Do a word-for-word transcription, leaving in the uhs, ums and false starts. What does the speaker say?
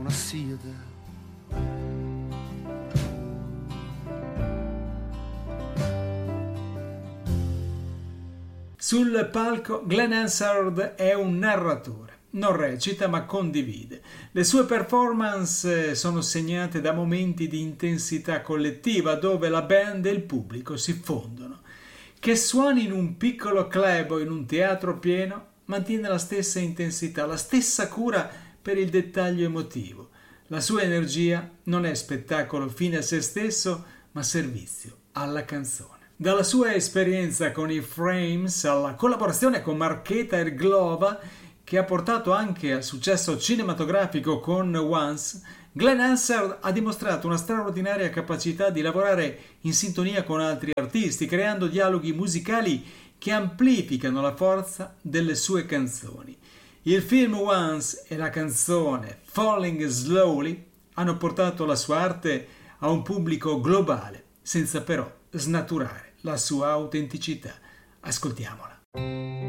I see you there. Sul palco Glenn Hansard è un narratore. Non recita ma condivide. Le sue performance sono segnate da momenti di intensità collettiva dove la band e il pubblico si fondono. Che suoni in un piccolo club o in un teatro pieno, mantiene la stessa intensità, la stessa cura per il dettaglio emotivo. La sua energia non è spettacolo fine a se stesso, ma servizio alla canzone. Dalla sua esperienza con i Frames alla collaborazione con Marchetta e Glova, che ha portato anche al successo cinematografico con Once, Glenn Hansard ha dimostrato una straordinaria capacità di lavorare in sintonia con altri artisti, creando dialoghi musicali che amplificano la forza delle sue canzoni. Il film Once e la canzone Falling Slowly hanno portato la sua arte a un pubblico globale, senza però snaturare la sua autenticità. Ascoltiamola.